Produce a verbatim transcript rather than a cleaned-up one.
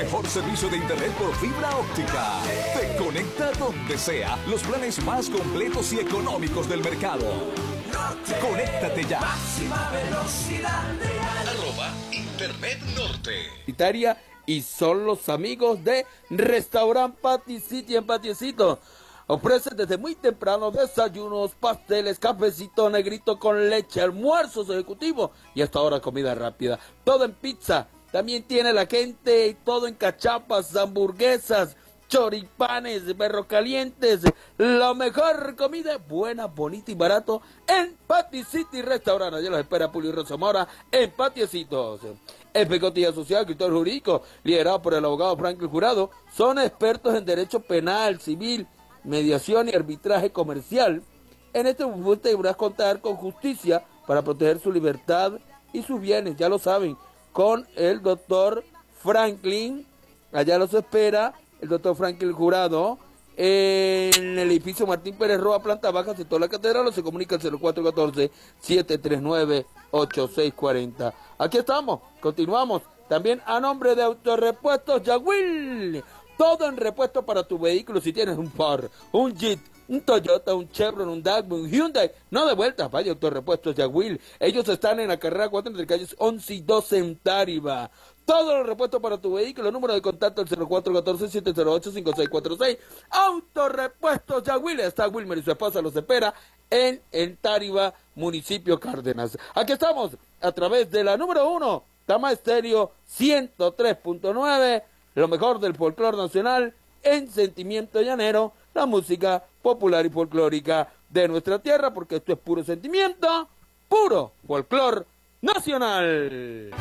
mejor servicio de internet por fibra óptica. Te conecta donde sea. Los planes más completos y económicos del mercado. Conéctate ya. Máxima velocidad. Arroba Internet Norte. Italia y son los amigos de Restaurant Patty City en Patiecito. Ofrecen desde muy temprano desayunos, pasteles, cafecito negrito con leche, almuerzos ejecutivos y hasta ahora comida rápida. Todo en pizza. También tiene la gente y todo en cachapas, hamburguesas, choripanes, perros calientes. La mejor comida, buena, bonita y barato en Patty City Restaurant. Allá los espera Pulio Rosa Mora en Patiecitos. El Pecotilla Social, escritor jurídico, liderado por el abogado Franklin Jurado, son expertos en derecho penal, civil, mediación y arbitraje comercial. En este momento deberás contar con justicia para proteger su libertad y sus bienes, ya lo saben, con el doctor Franklin. Allá los espera el doctor Franklin Jurado en el edificio Martín Pérez Roa, planta baja, sector La Catedral, o se comunica al cero cuatro uno cuatro, siete tres nueve, ocho seis cuatro cero. Aquí estamos, continuamos, también a nombre de Autorepuestos Yagüil. Todo en repuesto para tu vehículo. Si tienes un Ford, un Jeep, un Toyota, un Chevrolet, un Dagmar, un Hyundai, no de vuelta, vaya Autorepuestos Yagüil. Ellos están en la carrera cuatro entre calles once y doce en Táriba. Todos los repuestos para tu vehículo. Número de contacto el cero cuatro uno cuatro, siete cero ocho, cinco seis cuatro seis. Autorepuestos Yagüil. Está Wilmer y su esposa los espera en el Táriba, municipio Cárdenas. Aquí estamos a través de la número uno, Tama Estéreo ciento tres punto nueve. Lo mejor del folclore nacional en sentimiento llanero, la música popular y folclórica de nuestra tierra, porque esto es puro sentimiento, puro folclore nacional.